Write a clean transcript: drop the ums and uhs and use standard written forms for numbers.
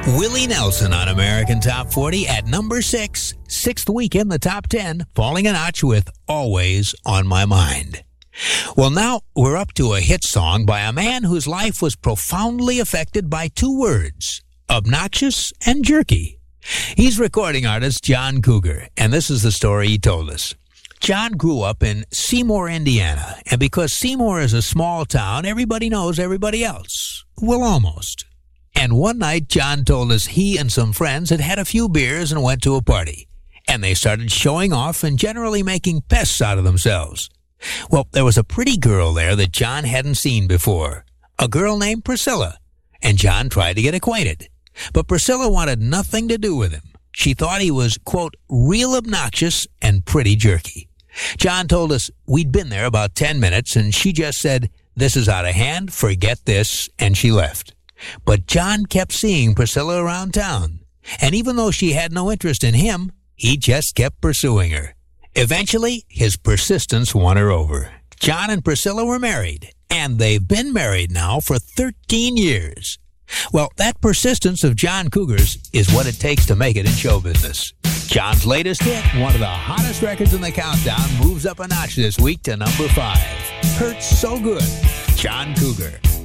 Willie Nelson on American Top 40 at number 6, sixth week in the top 10, falling a notch with Always on My Mind. Well, now we're up to a hit song by a man whose life was profoundly affected by two words, obnoxious and jerky. He's recording artist John Cougar, and this is the story he told us. John grew up in Seymour, Indiana, and because Seymour is a small town, everybody knows everybody else. Well, almost. And one night, John told us he and some friends had had a few beers and went to a party. And they started showing off and generally making pests out of themselves. Well, there was a pretty girl there that John hadn't seen before. A girl named Priscilla. And John tried to get acquainted. But Priscilla wanted nothing to do with him. She thought he was, quote, real obnoxious and pretty jerky. John told us we'd been there about 10 minutes and she just said, "This is out of hand, forget this," and she left. But John kept seeing Priscilla around town, and even though she had no interest in him, he just kept pursuing her. Eventually, his persistence won her over. John and Priscilla were married, and they've been married now for 13 years. Well, that persistence of John Cougar's is what it takes to make it in show business. John's latest hit, one of the hottest records in the countdown, moves up a notch this week to number 5. Hurts So Good, John Cougar.